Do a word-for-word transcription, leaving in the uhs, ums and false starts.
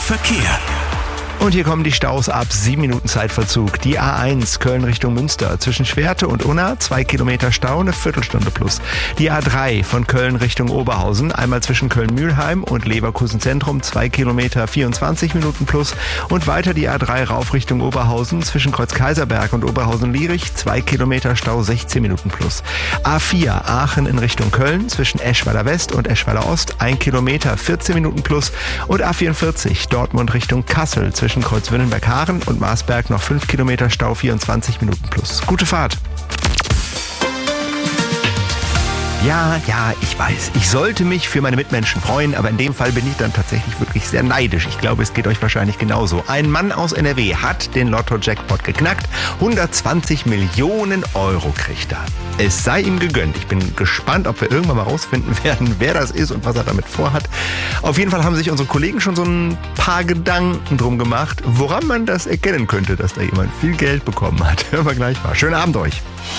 Verkehr. Und hier kommen die Staus ab sieben Minuten Zeitverzug. Die A eins Köln Richtung Münster zwischen Schwerte und Unna, zwei Kilometer Stau, eine Viertelstunde plus. Die A drei von Köln Richtung Oberhausen, einmal zwischen Köln-Mühlheim und Leverkusen Zentrum, zwei Kilometer, vierundzwanzig Minuten plus. Und weiter die A drei rauf Richtung Oberhausen zwischen Kreuz-Kaiserberg und Oberhausen-Lierich, zwei Kilometer Stau, sechzehn Minuten plus. A vier Aachen in Richtung Köln zwischen Eschweiler West und Eschweiler Ost, ein Kilometer, vierzehn Minuten plus. Und A vierundvierzig Dortmund Richtung Kassel zwischen Kreuzwindenberg-Haaren und Marsberg noch fünf Kilometer Stau, vierundzwanzig Minuten plus. Gute Fahrt! Ja, ja, ich weiß, ich sollte mich für meine Mitmenschen freuen, aber in dem Fall bin ich dann tatsächlich wirklich sehr neidisch. Ich glaube, es geht euch wahrscheinlich genauso. Ein Mann aus N R W hat den Lotto-Jackpot geknackt. hundertzwanzig Millionen Euro kriegt er. Es sei ihm gegönnt. Ich bin gespannt, ob wir irgendwann mal rausfinden werden, wer das ist und was er damit vorhat. Auf jeden Fall haben sich unsere Kollegen schon so ein paar Gedanken drum gemacht, woran man das erkennen könnte, dass da jemand viel Geld bekommen hat. Hören wir gleich mal. Schönen Abend euch.